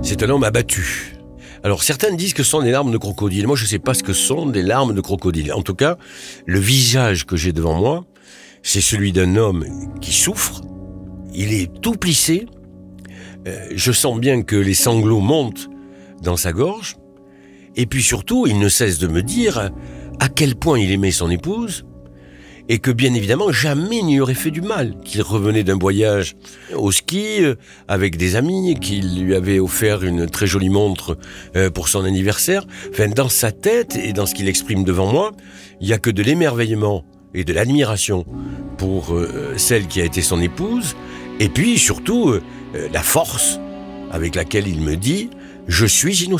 C'est un homme abattu. Alors certains disent que ce sont des larmes de crocodile. Moi je ne sais pas ce que sont des larmes de crocodile. En tout cas, le visage que j'ai devant moi, c'est celui d'un homme qui souffre. Il est tout plissé. Je sens bien que les sanglots montent dans sa gorge. Et puis surtout, il ne cesse de me dire à quel point il aimait son épouse et que bien évidemment jamais il n'y aurait fait du mal, qu'il revenait d'un voyage au ski avec des amis, qu'il lui avait offert une très jolie montre pour son anniversaire. Enfin, dans sa tête et dans ce qu'il exprime devant moi, il n'y a que de l'émerveillement et de l'admiration pour celle qui a été son épouse, et puis surtout la force avec laquelle il me dit « Je suis innocent ».